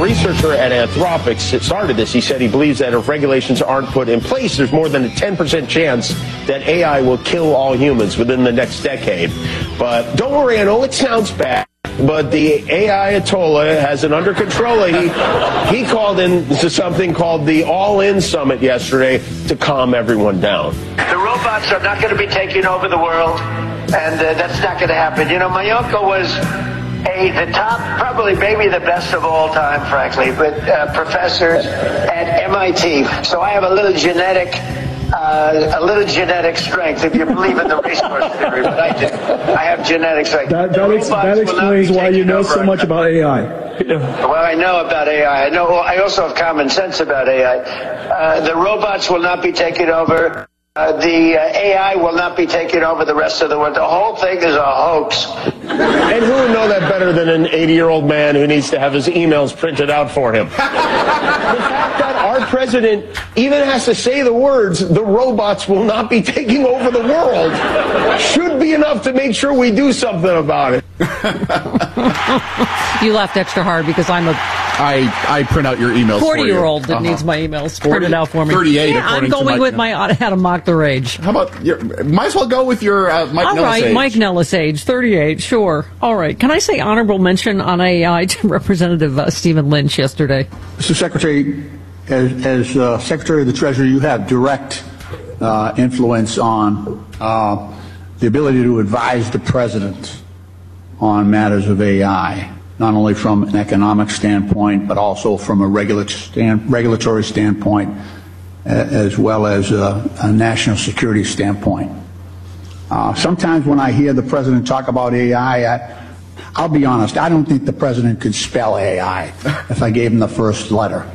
researcher at Anthropic started this. He said he believes that if regulations aren't put in place, there's more than a 10% chance that AI will kill all humans within the next decade. But don't worry, I know it sounds bad, but the AI Ayatollah has it under control. He called in to something called the All-In Summit yesterday to calm everyone down. The robots are not going to be taking over the world, and that's not going to happen. You know, my uncle was the top, probably maybe the best of all time, frankly, but professors at MIT. So I have a little genetic strength, if you believe in the resource theory, but I do. I have genetic strength. That explains why you know so much about AI. Well, I know about AI. I also have common sense about AI. The robots will not be taking over. The AI will not be taking over the rest of the world. The whole thing is a hoax. And who would know that better than an 80-year-old man who needs to have his emails printed out for him? The fact that our president even has to say the words, the robots will not be taking over the world, should be enough to make sure we do something about it. You laughed extra hard because I'm a I print out your emails 40-year-old that needs my emails printed out for me. 38, yeah, I'm going with my how to mock the rage. How about might as well go with your Mike All Nellis right, age. Mike Nellis age, 38, sure. All right. Can I say honorable mention on AI to Representative Stephen Lynch yesterday? Mr. Secretary, as Secretary of the Treasury, you have direct influence on the ability to advise the President on matters of AI, not only from an economic standpoint, but also from a regulatory standpoint, as well as a national security standpoint. Sometimes when I hear the President talk about AI, I'll be honest, I don't think the President could spell AI if I gave him the first letter.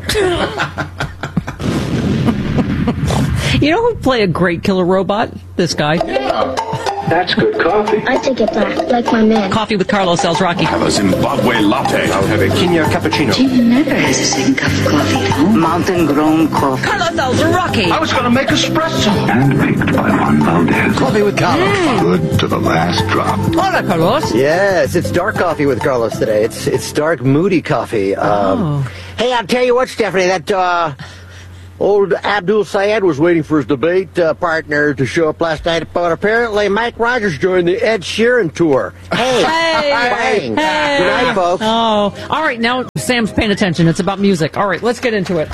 You know who would play a great killer robot? This guy. Yeah. That's good coffee. I take it black, like my man. Coffee with Carlos Alzraki. Have a Zimbabwe latte. I'll have a Kenya cappuccino. He never has a second cup of coffee at home. Mountain-grown coffee. Carlos Alzraki. I was going to make espresso. Handpicked by Juan Valdez. Coffee with Carlos. Good to the last drop. Hola, Carlos. Yes, it's dark coffee with Carlos today. It's dark, moody coffee. Hey, I'll tell you what, Stephanie, that old Abdul Sayed was waiting for his debate partner to show up last night, but apparently Mike Rogers joined the Ed Sheeran tour. Hey. Bang. Good night, folks. Oh, all right. Now Sam's paying attention. It's about music. All right, let's get into it.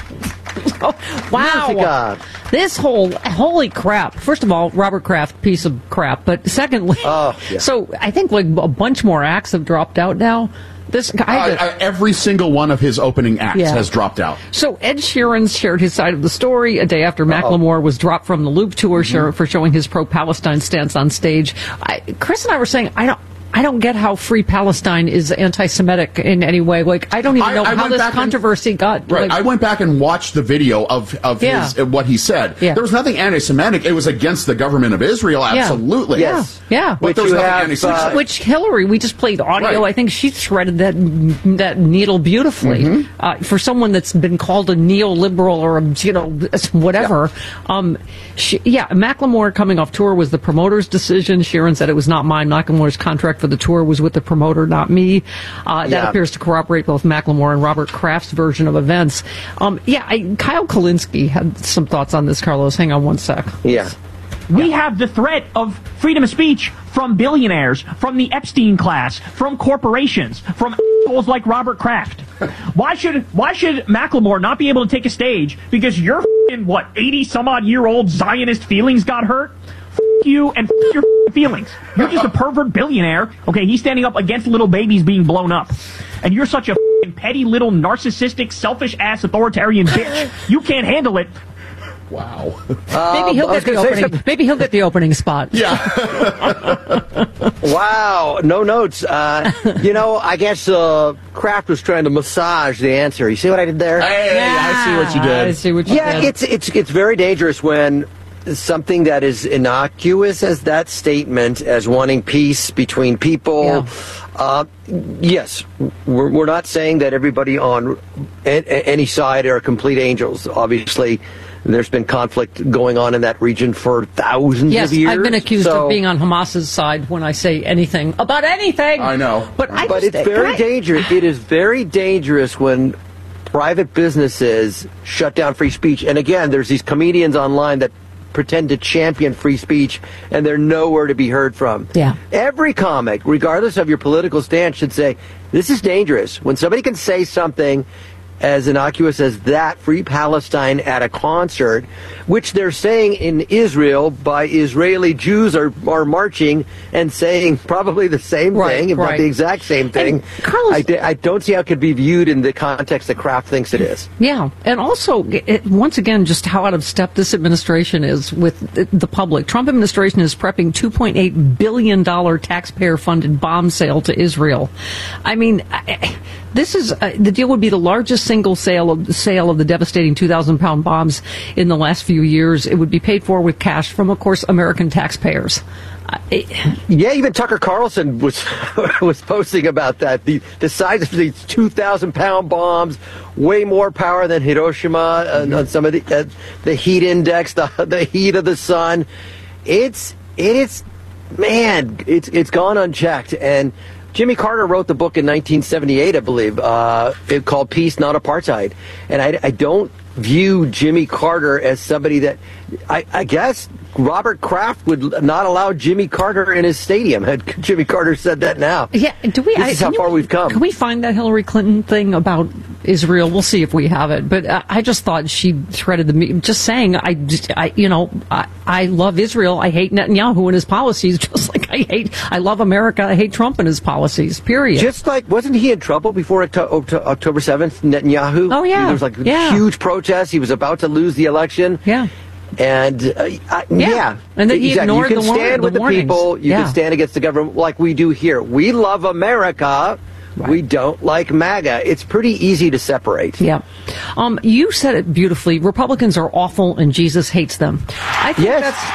Wow. Music. This holy crap. First of all, Robert Kraft, piece of crap. But secondly, so I think like a bunch more acts have dropped out now. This guy, every single one of his opening acts has dropped out. So Ed Sheeran shared his side of the story a day after Macklemore was dropped from the Loop tour for showing his pro-Palestine stance on stage. Chris and I were saying, I don't get how Free Palestine is anti-Semitic in any way. Like, I don't even know how this controversy got. Right. I went back and watched the video of his, what he said. Yeah. There was nothing anti-Semitic. It was against the government of Israel, absolutely. Yeah. Yeah. But there was nothing anti-Semitic. Which Hillary, we just played audio. Right. I think she threaded that needle beautifully. For someone that's been called a neoliberal or whatever. Macklemore coming off tour was the promoter's decision. Sheeran said it was not mine. Macklemore's contract for the tour was with the promoter, not me. That appears to corroborate both Macklemore and Robert Kraft's version of events. Kyle Kulinski had some thoughts on this, Carlos. Hang on one sec. Yeah. We have the threat of freedom of speech from billionaires, from the Epstein class, from corporations, from assholes like Robert Kraft. Why should Macklemore not be able to take a stage because your 80-some-odd-year-old Zionist feelings got hurt? You and your feelings. You're just a pervert billionaire. Okay, he's standing up against little babies being blown up. And you're such a petty little narcissistic, selfish-ass authoritarian bitch. You can't handle it. Wow. Maybe he'll get the opening spot. Yeah. Wow. No notes. I guess Kraft was trying to massage the answer. You see what I did there? Hey, I see what you did. I see what you did. It's very dangerous when something that is innocuous as that statement, as wanting peace between people. Yeah. Yes, we're not saying that everybody on any side are complete angels. Obviously, there's been conflict going on in that region for thousands of years. Yes, I've been accused of being on Hamas's side when I say anything about anything. I know. But it's very dangerous. It is very dangerous when private businesses shut down free speech. And again, there's these comedians online that pretend to champion free speech, and they're nowhere to be heard from. Yeah. Every comic, regardless of your political stance, should say, this is dangerous. When somebody can say something as innocuous as that, Free Palestine at a concert, which they're saying in Israel by Israeli Jews are marching and saying probably the same thing, if not the exact same thing. Carlos, I don't see how it could be viewed in the context that Kraft thinks it is. Yeah, and also, once again, just how out of step this administration is with the public. Trump administration is prepping $2.8 billion taxpayer-funded bomb sale to Israel. I mean, this is the deal would be the largest single sale of the devastating 2,000-pound bombs in the last few years. It would be paid for with cash from, of course, American taxpayers. Yeah, even Tucker Carlson was posting about that. The size of these 2,000-pound bombs, way more power than Hiroshima on some of the heat index, the heat of the sun. It's gone unchecked. And Jimmy Carter wrote the book in 1978, I believe, called Peace, Not Apartheid. And I don't view Jimmy Carter as somebody that, I guess Robert Kraft would not allow Jimmy Carter in his stadium. Had Jimmy Carter said that now. Yeah, this is how far we've come. Can we find that Hillary Clinton thing about Israel? We'll see if we have it. But I just thought she threaded the just saying, I love Israel. I hate Netanyahu and his policies, just like I love America. I hate Trump and his policies, period. Just like, wasn't he in trouble before October 7th, Netanyahu? Oh, yeah. There was like huge protests. He was about to lose the election. Yeah. And and then he ignored you can stand with the warnings. People. You can stand against the government like we do here. We love America. Right. We don't like MAGA. It's pretty easy to separate. Yeah. You said it beautifully. Republicans are awful and Jesus hates them. I think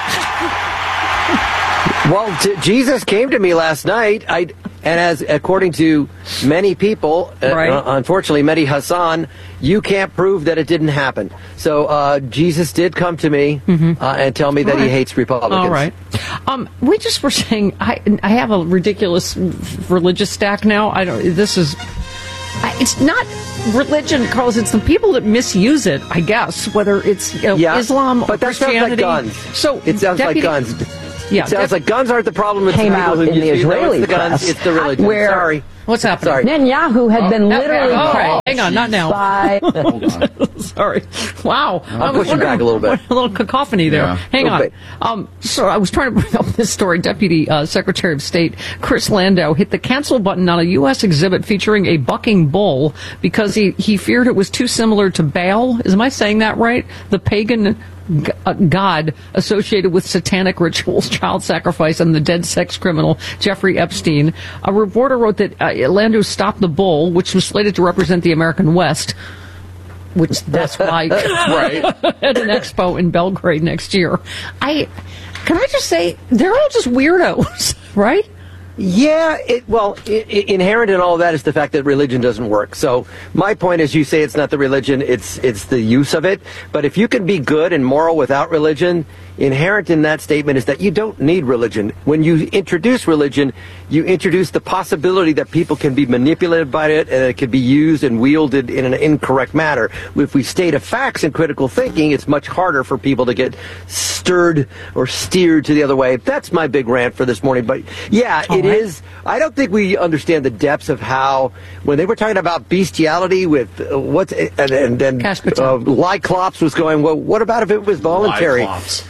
Well, Jesus came to me last night, and as according to many people, unfortunately, Mehdi Hassan, you can't prove that it didn't happen. So Jesus did come to me and tell me that he hates Republicans. All right. We just were saying, I have a ridiculous religious stack now. It's not religion, Carlos. It's the people that misuse it, I guess, whether it's Islam or Christianity. But that sounds like guns. So it sounds like guns. Yeah, it sounds like guns aren't the problem. It's came the people out who in the Israeli press. Guns, it's the religion. Where what's happening? Sorry. Netanyahu had been literally called. Hang on, not now. Hold on. Sorry. Wow. I'll push you back a little bit. A little cacophony there. Yeah. Hang on. So I was trying to bring up this story. Deputy Secretary of State Chris Landau hit the cancel button on a U.S. exhibit featuring a bucking bull because he feared it was too similar to Baal. Am I saying that right? The pagan god associated with satanic rituals, child sacrifice, and the dead sex criminal Jeffrey Epstein. A reporter wrote that Landau stopped the bull, which was slated to represent the American West, which that's why at an expo in Belgrade next year. Can I just say, they're all just weirdos, right? Yeah, inherent in all of that is the fact that religion doesn't work. So my point is, you say it's not the religion, it's the use of it. But if you can be good and moral without religion, inherent in that statement is that you don't need religion. When you introduce religion, you introduce the possibility that people can be manipulated by it and it can be used and wielded in an incorrect manner. If we stay to facts and critical thinking, it's much harder for people to get stirred or steered to the other way. That's my big rant for this morning. But yeah, it is. I don't think we understand the depths of how, when they were talking about bestiality with and then Lyclops was going, well, what about if it was voluntary?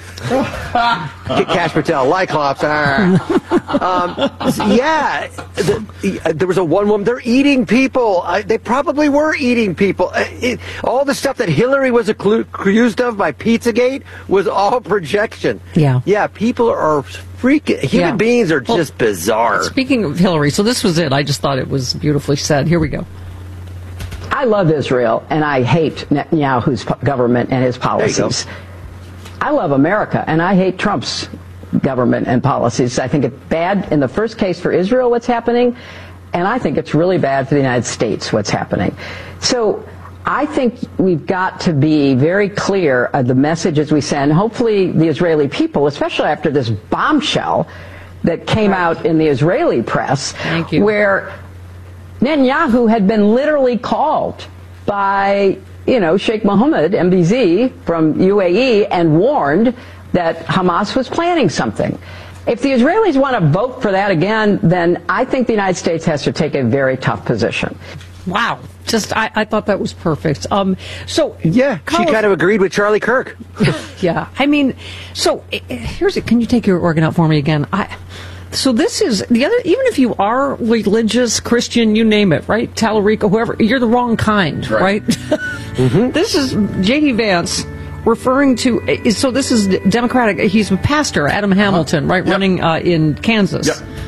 Cash Patel, Lyclops. There was a one woman. They're eating people. They probably were eating people. All the stuff that Hillary was accused of by Pizzagate was all projection. Yeah. People are freaking. Human beings are just bizarre. Speaking of Hillary, so this was it. I just thought it was beautifully said. Here we go. I love Israel, and I hate Netanyahu's government and his policies. I love America, and I hate Trump's government and policies. I think it's bad in the first case for Israel, what's happening, and I think it's really bad for the United States, what's happening. So I think we've got to be very clear of the messages we send. Hopefully the Israeli people, especially after this bombshell that came out in the Israeli press, where Netanyahu had been literally called by, Sheikh Mohammed, MBZ, from UAE, and warned that Hamas was planning something. If the Israelis want to vote for that again, then I think the United States has to take a very tough position. Wow. I thought that was perfect. Yeah, she kind of agreed with Charlie Kirk. Yeah. I mean, so here's it. Can you take your organ out for me again? So this is the other, even if you are religious, Christian, you name it, right? Tallarico, whoever, you're the wrong kind, right? Mm-hmm. This is J.D. Vance referring to, so this is Democratic, he's a pastor, Adam Hamilton, right, running in Kansas.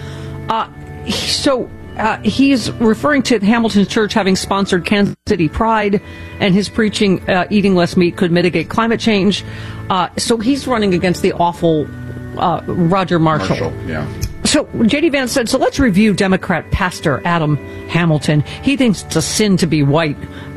He's referring to Hamilton's church having sponsored Kansas City Pride, and his preaching eating less meat could mitigate climate change. So he's running against the awful Roger Marshall. So J.D. Vance said, so let's review Democrat pastor Adam Hamilton. He thinks it's a sin to be white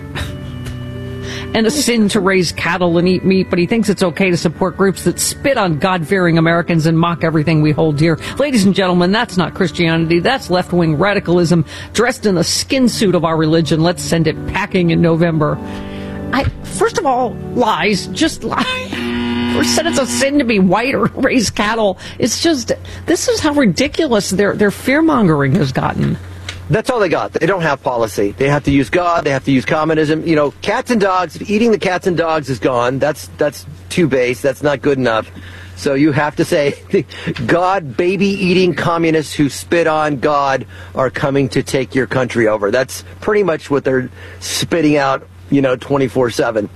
and a sin to raise cattle and eat meat, but he thinks it's okay to support groups that spit on God-fearing Americans and mock everything we hold dear. Ladies and gentlemen, that's not Christianity. That's left-wing radicalism dressed in the skin suit of our religion. Let's send it packing in November. First of all, lies. Just lie. Or said it's a sin to be white or raise cattle. It's just, this is how ridiculous their fear-mongering has gotten. That's all they got. They don't have policy. They have to use God. They have to use communism. Cats and dogs. Eating the cats and dogs is gone. That's too base. That's not good enough. So you have to say, God, baby-eating communists who spit on God are coming to take your country over. That's pretty much what they're spitting out, 24/7.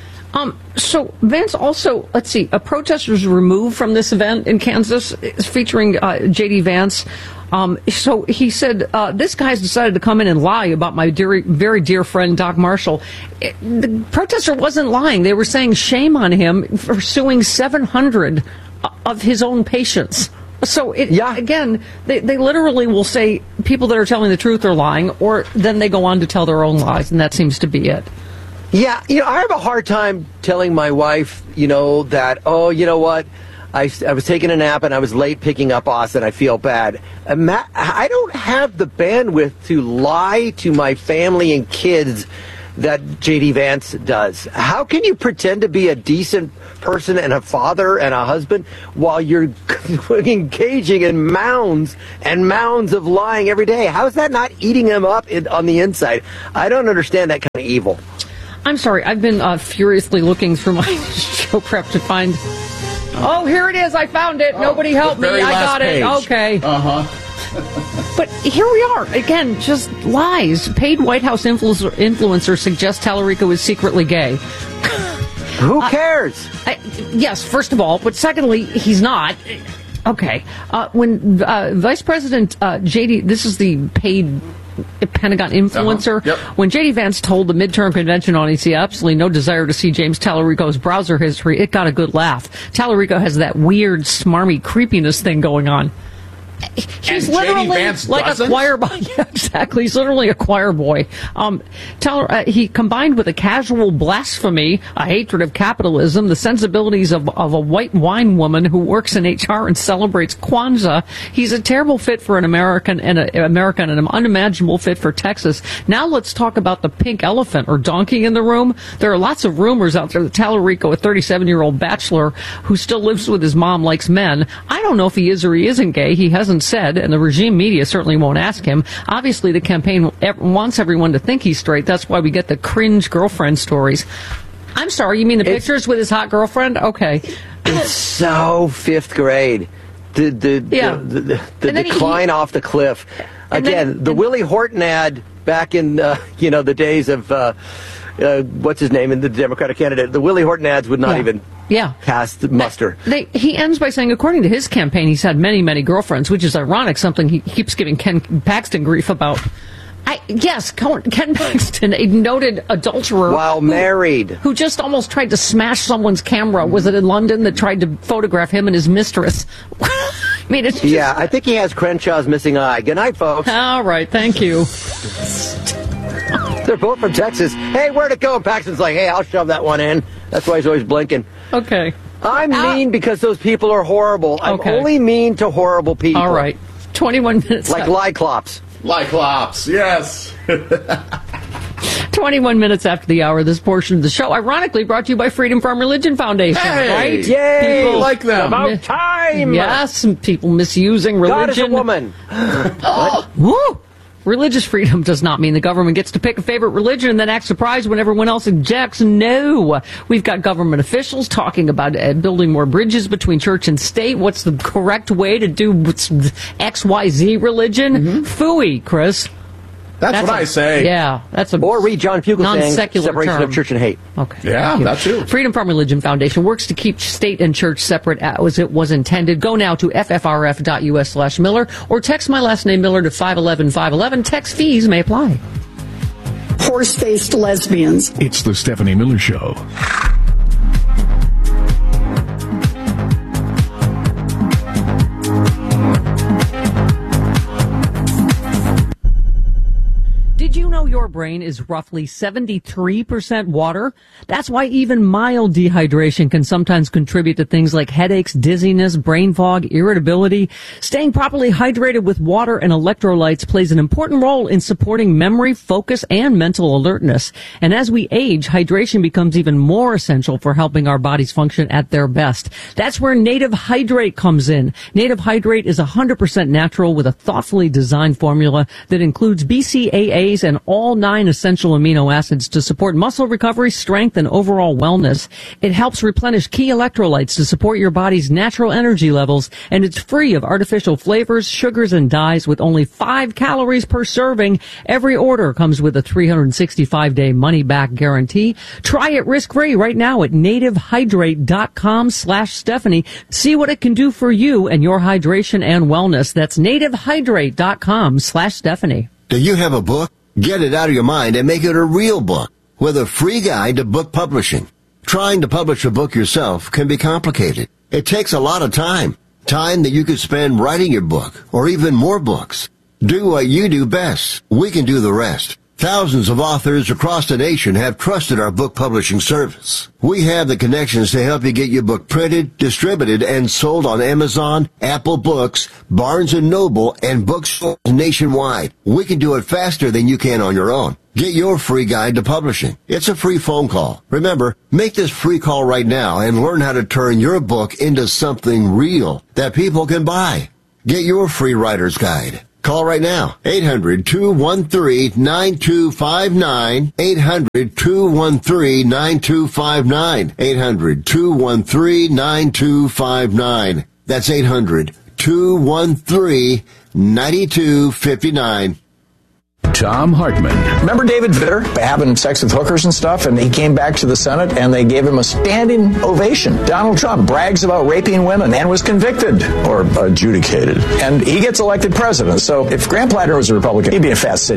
So Vance also, let's see, a protester was removed from this event in Kansas featuring J.D. Vance. So he said, this guy's decided to come in and lie about my very dear friend, Doc Marshall. The protester wasn't lying. They were saying shame on him for suing 700 of his own patients. So, again, they literally will say people that are telling the truth are lying, or then they go on to tell their own lies, and that seems to be it. Yeah, I have a hard time telling my wife, that, you know what? I was taking a nap and I was late picking up Austin. I feel bad. I don't have the bandwidth to lie to my family and kids that J.D. Vance does. How can you pretend to be a decent person and a father and a husband while you're engaging in mounds and mounds of lying every day? How is that not eating him up on the inside? I don't understand that kind of evil. I'm sorry. I've been furiously looking through my show prep to find... Oh, here it is. I found it. Nobody helped me. I got it. Okay. But here we are. Again, just lies. Paid White House influencer suggests Tallarico is secretly gay. Who cares? Yes, first of all. But secondly, he's not. Okay. When Vice President J.D., this is the paid Pentagon influencer. When J.D. Vance told the midterm convention on he absolutely no desire to see James Tallarico's browser history, it got a good laugh. Tallarico has that weird, smarmy creepiness thing going on. He's literally like a choir boy. Yeah, exactly. He's literally a choir boy. He combined with a casual blasphemy, a hatred of capitalism, the sensibilities of a white wine woman who works in HR and celebrates Kwanzaa. He's a terrible fit for an American and an unimaginable fit for Texas. Now let's talk about the pink elephant or donkey in the room. There are lots of rumors out there that Tallarico, a 37-year-old bachelor who still lives with his mom, likes men. I don't know if he is or he isn't gay. He hasn't said, and the regime media certainly won't ask him. Obviously, the campaign wants everyone to think he's straight. That's why we get the cringe girlfriend stories. I'm sorry, you mean the pictures with his hot girlfriend? Okay. It's so fifth grade. The decline off the cliff. Again, the Willie Horton ad back in the days of what's his name, in the Democratic candidate. The Willie Horton ads would not even cast muster. He ends by saying, according to his campaign, he's had many, many girlfriends, which is ironic, something he keeps giving Ken Paxton grief about. Yes, Ken Paxton, a noted adulterer. While married. Who just almost tried to smash someone's camera. Was it in London that tried to photograph him and his mistress? I mean, it's just... I think he has Crenshaw's missing eye. Good night, folks. All right, thank you. They're both from Texas. Hey, where'd it go? And Paxton's like, hey, I'll shove that one in. That's why he's always blinking. Okay. I'm mean because those people are horrible. I'm only mean to horrible people. All right. 21 minutes. Like Lyclops. Lyclops, yes. 21 minutes after the hour, this portion of the show, ironically, brought to you by Freedom from Religion Foundation, right? Yay! People like them. About time! Yes, people misusing religion. God is a woman. Woo! Religious freedom does not mean the government gets to pick a favorite religion and then act surprised when everyone else objects. No. We've got government officials talking about building more bridges between church and state. What's the correct way to do XYZ religion? Phooey, Chris. That's what I say. Yeah, that's a or read John Fugel saying separation term. of church and hate. Okay. Yeah, that too. Freedom from Religion Foundation works to keep state and church separate as it was intended. Go now to ffrf.us/Miller or text my last name Miller to 511-511. Text fees may apply. Horse-faced lesbians. It's the Stephanie Miller Show. Did you know your brain is roughly 73% water? That's why even mild dehydration can sometimes contribute to things like headaches, dizziness, brain fog, irritability. Staying properly hydrated with water and electrolytes plays an important role in supporting memory, focus, and mental alertness. And as we age, hydration becomes even more essential for helping our bodies function at their best. That's where Native Hydrate comes in. Native Hydrate is 100% natural with a thoughtfully designed formula that includes BCAAs and all 9 essential amino acids to support muscle recovery, strength, and overall wellness. It helps replenish key electrolytes to support your body's natural energy levels, and it's free of artificial flavors, sugars, and dyes with only 5 calories per serving. Every order comes with a 365-day money-back guarantee. Try it risk-free right now at nativehydrate.com/Stephanie. See what it can do for you and your hydration and wellness. That's nativehydrate.com/Stephanie. Do you have a book? Get it out of your mind and make it a real book with a free guide to book publishing. Trying to publish a book yourself can be complicated. It takes a lot of time that you could spend writing your book or even more books. Do what you do best. We can do the rest. Thousands of authors across the nation have trusted our book publishing service. We have the connections to help you get your book printed, distributed, and sold on Amazon, Apple Books, Barnes & Noble, and bookstores nationwide. We can do it faster than you can on your own. Get your free guide to publishing. It's a free phone call. Remember, make this free call right now and learn how to turn your book into something real that people can buy. Get your free writer's guide. Call right now, 800-213-9259, 800-213-9259, 800-213-9259. That's 800-213-9259. Tom Hartman. Remember David Vitter having sex with hookers and stuff, and he came back to the Senate and they gave him a standing ovation. Donald Trump brags about raping women and was convicted or adjudicated, and he gets elected president. So if Grant Platter was a Republican, he'd be in Fast City.